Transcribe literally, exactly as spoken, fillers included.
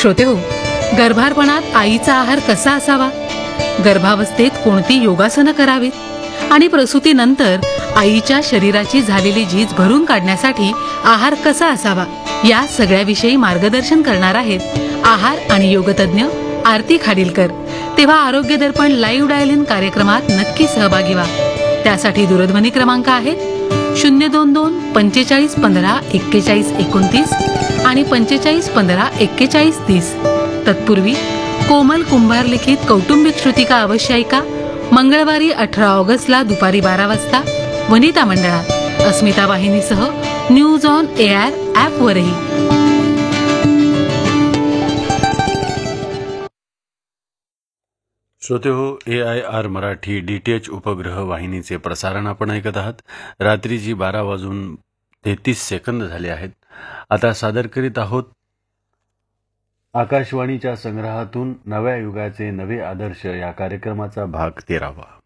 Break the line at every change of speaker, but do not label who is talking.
श्रोतेहो, गर्भारपणात आईचा आहार कसा असावा, गर्भावस्थेत कोणती योगासनं करावीत आणि प्रसूतीनंतर आईच्या शरीराची झालेली झीज भरून काढण्यासाठी आहार कसा असावा, या सगळ्याविषयी मार्गदर्शन करणार आहेत आहार आणि योगतज्ञ आरती खाडीलकर. तेव्हा आरोग्य दर्पण लाईव्ह डायल इन कार्यक्रमात नक्की सहभागी व्हा. त्यासाठी दूरध्वनी क्रमांक आहेत शून्य दोन दोन पंचेचाळीस पंधरा एक्केचाळीस एकोणतीस आणि पंचेचाळीस पंधरा एक्केचाळीस तीस. तत्पूर्वी कोमल कुंभार लिखित कौटुंबिक श्रुतिका अवश्य ऐका. मंगळवारी अठरा ऑगस्टला दुपारी बारा वाजता वनिता मंडळात अस्मिता वाहिनीसह न्यूज ऑन एआर ॲपवरही.
श्रोते हो, ए आय आर मराठी डीटीएच उपग्रह वाहिनीचे प्रसारण आपण ऐकत आहात. रात्रीची बारा वाजून तेहतीस सेकंद झाले आहेत. आता सादर करीत आहोत आकाशवाणीच्या संग्रहातून नव्या युगाचे नवे आदर्श या कार्यक्रमाचा भाग तेरावा.